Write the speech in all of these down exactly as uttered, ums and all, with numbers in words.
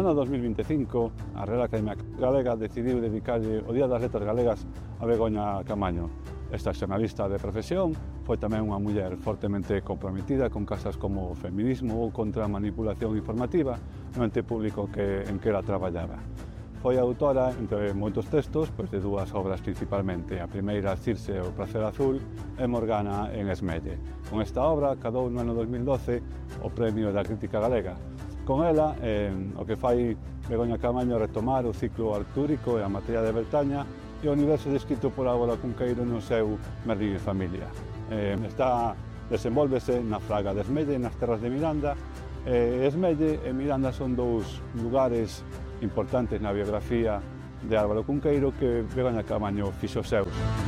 ano dos mil vinte e cinco, a Real Academia Galega decidiu dedicarlle o Día das Letras Galegas a Begoña Camaño. Esta xornalista de profesión foi tamén unha muller fortemente comprometida con causas como o feminismo ou contra a manipulación informativa no ente público que, en que ela traballaba. Foi autora, entre moitos textos, pois de dúas obras principalmente. A primeira, Circe, o Prazer Azul, e Morgana en Esmelle. Con esta obra, cadou no ano dos mil doce o Premio da Crítica Galega. Con ela, eh, o que fai Begoña Camaño retomar o ciclo artúrico e a materia de Bretaña e o universo descrito por Álvaro Cunqueiro no seu Merlín e Familia. Eh, está, desenvolvese na Fraga de Esmelle, nas terras de Miranda. Eh, Esmelle e Miranda son dous lugares importantes na biografía de Álvaro Cunqueiro que Begoña Camaño fixo seus.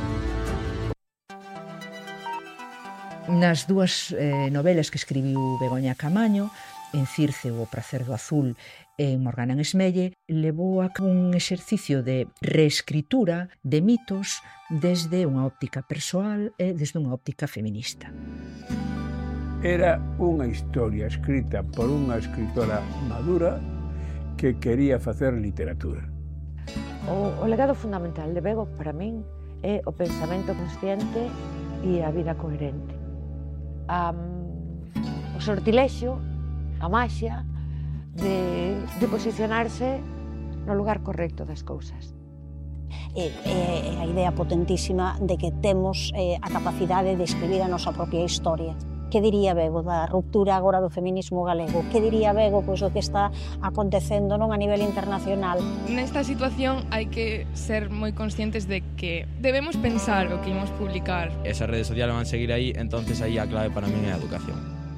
Nas dúas eh, novelas que escribiu Begoña Camaño, en Circe o Prazer do Azul e en Morgana en Esmelle, levou a un exercicio de reescritura de mitos desde unha óptica persoal e desde unha óptica feminista. Era unha historia escrita por unha escritora madura que quería facer literatura. O, o legado fundamental de Bego, para min, é o pensamento consciente e a vida coherente. Um, o sortilexio, a maxia de, de posicionarse no lugar correcto das cousas. É, é a idea potentísima de que temos eh, a capacidade de escribir a nosa propia historia. Que diría Bego da ruptura agora do feminismo galego? Que diría Bego pois, o que está acontecendo non a nivel internacional? Nesta situación hai que ser moi conscientes de que debemos pensar o que imos publicar. Esas redes sociales van a seguir aí, entonces aí a clave para min é a educación.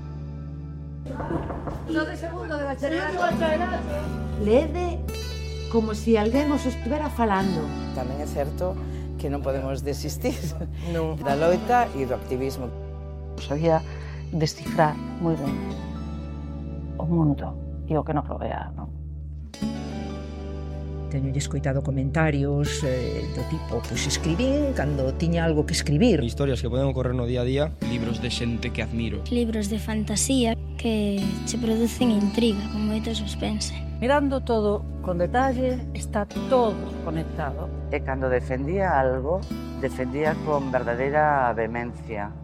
No de segundo de bacharelato. Lede como se si alguén os estuvera falando. Tamén é certo que non podemos desistir non. da loita e do activismo. Sabía descifrar moi ben o mundo e o que nos rodea, non? Teñolle escoitado comentarios eh, do tipo, pois escribín cando tiña algo que escribir. Historias que poden ocorrer no día a día, libros de xente que admiro. Libros de fantasía que che producen intriga, con moito suspense. Mirando todo con detalle, está todo conectado. E cando defendía algo, defendía con verdadeira vehemencia.